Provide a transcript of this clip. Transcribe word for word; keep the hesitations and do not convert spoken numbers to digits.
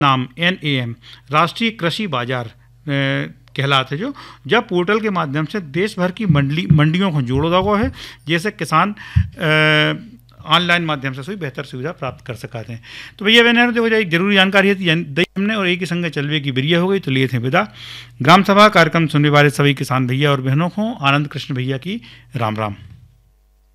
नाम N A M राष्ट्रीय कृषि बाजार कहलाते जो जब पोर्टल के माध्यम से देश भर की मंडली मंडियों को जोड़ा गया है, जैसे किसान ऑनलाइन माध्यम से बेहतर सुविधा प्राप्त कर सकते हैं। तो भैया बहन देखो एक जरूरी जानकारी है हमने और एक ही संग चलवे की बिरिया हो गई तो लिए थे विदा। ग्राम सभा कार्यक्रम सुनने वाले सभी किसान भैया और बहनों को आनंद कृष्ण भैया की राम राम।